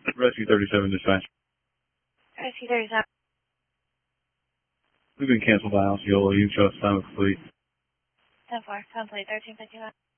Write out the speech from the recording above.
Rescue 37 dispatch. Rescue 37. We've been canceled by Osceola. You show us time of fleet. 10-4. Template 1351.